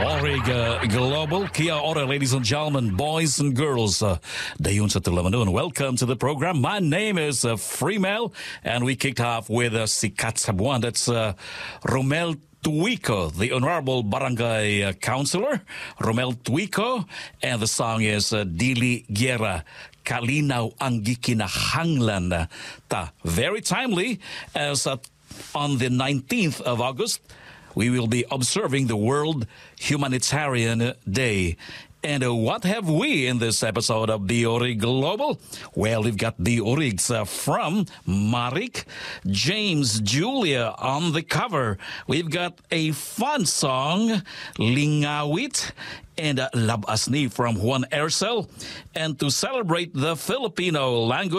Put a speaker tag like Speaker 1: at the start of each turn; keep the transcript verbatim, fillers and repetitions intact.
Speaker 1: Orig uh, Global. Kia ora, ladies and gentlemen, boys and girls. Uh, Dayon sa Tulamanon. Welcome to the program. My name is uh, Freemel, and we kicked off with uh, Sikat sa Buwan. That's uh, Romel Tuico, the Honorable Barangay uh, Councilor, Romel Tuico, and the song is uh, Dili Guerra. Kalinaw ang gikinahanglan ta. Very timely, as uh, on the nineteenth of August, we will be observing the World Humanitarian Day. And uh, what have we in this episode of the Orig Global? Well, we've got the Origs uh, from Marik, James Julia on the cover. We've got a fun song, Lingawit, and uh, Labasni from Juan Ercel. And to celebrate the Filipino language,